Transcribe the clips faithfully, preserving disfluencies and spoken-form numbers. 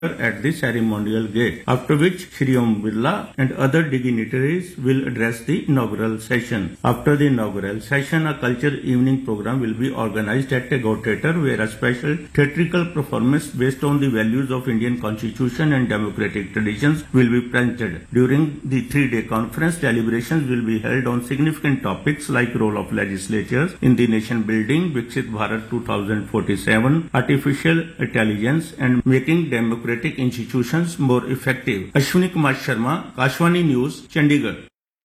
at the ceremonial gate, after which Shri Om Birla and other dignitaries will address the inaugural session. After the inaugural session, a culture evening program will be organized at Tagore Theatre, where a special theatrical performance based on the values of Indian Constitution and democratic traditions will be presented. During the three-day conference, deliberations will be held on significant topics like role of legislatures in the nation building, Viksit Bharat twenty forty-seven, artificial intelligence, and making democratic institutions more effective. Ashwini Kumar Sharma, Kashwani News, Chandigarh.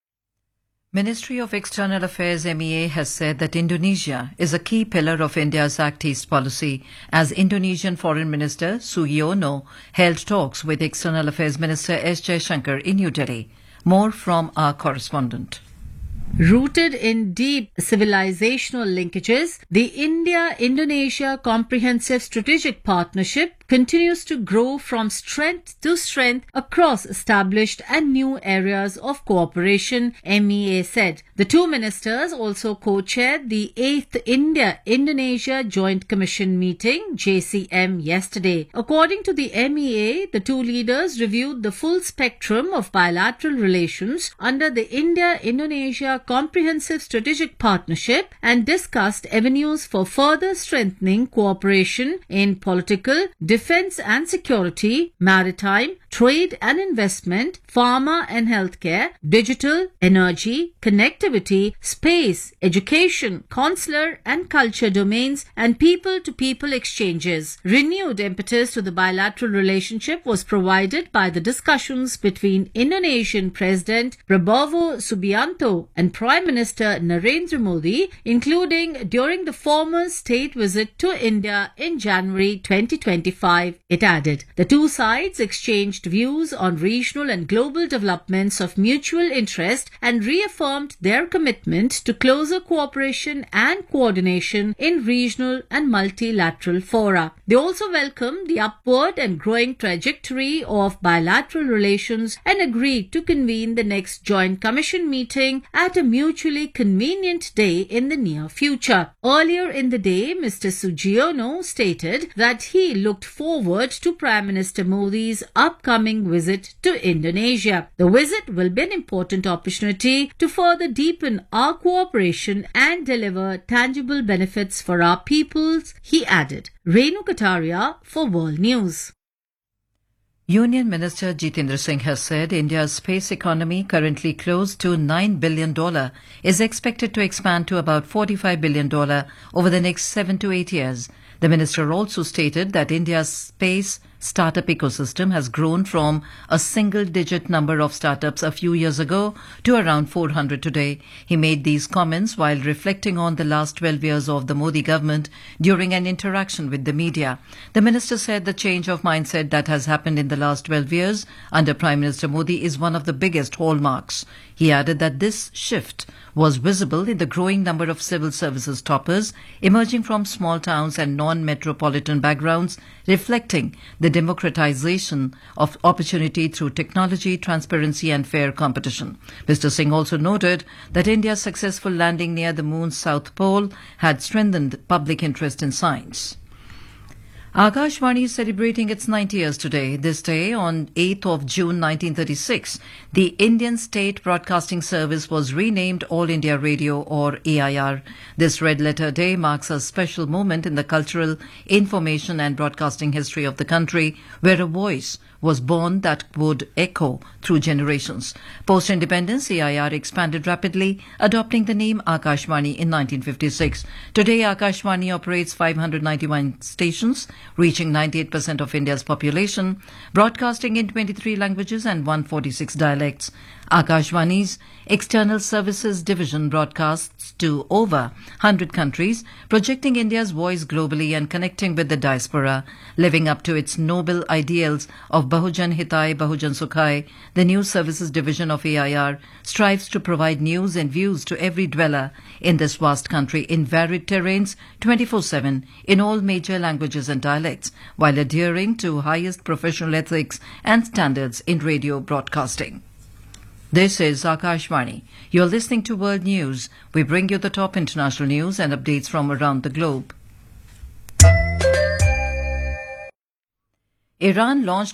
Ministry of External Affairs M E A has said that Indonesia is a key pillar of India's Act East policy, as Indonesian Foreign Minister Sugiono held talks with External Affairs Minister S. Jaishankar in New Delhi. More from our correspondent. Rooted in deep civilizational linkages, the India-Indonesia Comprehensive Strategic Partnership continues to grow from strength to strength across established and new areas of cooperation, M E A said. The two ministers also co-chaired the eighth India-Indonesia Joint Commission meeting, J C M, yesterday. According to the M E A, the two leaders reviewed the full spectrum of bilateral relations under the India-Indonesia Comprehensive Strategic Partnership and discussed avenues for further strengthening cooperation in political, defense and security, maritime, trade and investment, pharma and healthcare, digital, energy, connectivity, space, education, consular and culture domains, and people-to-people exchanges. Renewed impetus to the bilateral relationship was provided by the discussions between Indonesian President Prabowo Subianto and Prime Minister Narendra Modi, including during the former's state visit to India in January twenty twenty-five, it added. The two sides exchanged views on regional and global developments of mutual interest and reaffirmed their commitment to closer cooperation and coordination in regional and multilateral fora. They also welcomed the upward and growing trajectory of bilateral relations and agreed to convene the next Joint Commission meeting at a mutually convenient day in the near future. Earlier in the day, Mister Sugiono stated that he looked forward to Prime Minister Modi's upcoming visit to Indonesia. The visit will be an important opportunity to further deepen our cooperation and deliver tangible benefits for our peoples, he added. Renu Kataria for World News. Union Minister Jitendra Singh has said India's space economy, currently close to nine billion dollars, is expected to expand to about forty-five billion dollars over the next seven to eight years. The minister also stated that India's space startup ecosystem has grown from a single-digit number of startups a few years ago to around four hundred today. He made these comments while reflecting on the last twelve years of the Modi government during an interaction with the media. The minister said the change of mindset that has happened in the last twelve years under Prime Minister Modi is one of the biggest hallmarks. He added that this shift was visible in the growing number of civil services toppers emerging from small towns and non-metropolitan backgrounds, reflecting the democratization of opportunity through technology, transparency and fair competition. Mister Singh also noted that India's successful landing near the moon's south pole had strengthened public interest in science. Akashvani is celebrating its ninety years today. This day, on eighth of June nineteen thirty-six, the Indian State Broadcasting Service was renamed All India Radio, or A I R. This Red Letter Day marks a special moment in the cultural, information and broadcasting history of the country, where a voice was born that would echo through generations. Post-independence, A I R expanded rapidly, adopting the name Akashvani in nineteen fifty-six. Today, Akashvani operates five hundred ninety-one stations, reaching ninety-eight percent of India's population, broadcasting in twenty-three languages and one hundred forty-six dialects. Akashvani's External Services Division broadcasts to over one hundred countries, projecting India's voice globally and connecting with the diaspora. Living up to its noble ideals of Bahujan Hitai, Bahujan Sukhai, the News Services Division of A I R strives to provide news and views to every dweller in this vast country in varied terrains twenty-four seven in all major languages and dialects, while adhering to highest professional ethics and standards in radio broadcasting. This is Akashvani. You're listening to World News. We bring you the top international news and updates from around the globe. Iran launched